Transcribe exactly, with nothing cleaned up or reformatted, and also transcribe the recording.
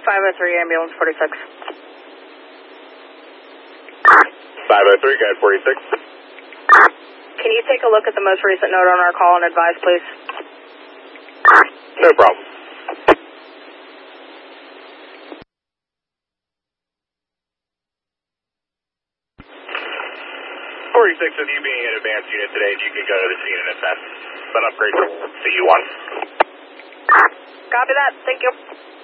five oh three, ambulance forty-six. five oh three, guide forty-six. Can you take a look at the most recent note on our call and advise, please? No problem. forty-six with you being an advanced unit today, you can go to the scene and assess. But upgrade to C U one. Copy that. Thank you.